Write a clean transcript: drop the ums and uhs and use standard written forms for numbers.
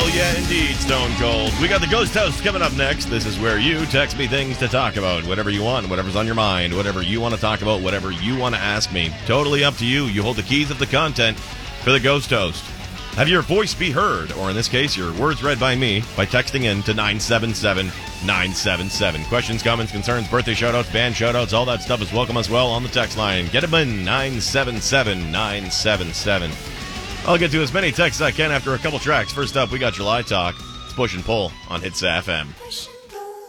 yeah, indeed, Stone Cold. We got the Ghost House coming up next. This is where you text me things to talk about. Whatever you want, whatever's on your mind, whatever you want to talk about, whatever you want to ask me. Totally up to you. You hold the keys of the content for the Ghost Host. Have your voice be heard, or in this case, your words read by me, by texting in to 977-977. Questions, comments, concerns, birthday shoutouts, band shoutouts, all that stuff is welcome as well on the text line. Get them in, 977-977. I'll get to as many texts as I can after a couple tracks. First up, we got July Talk. It's Push and Pull on Hits FM.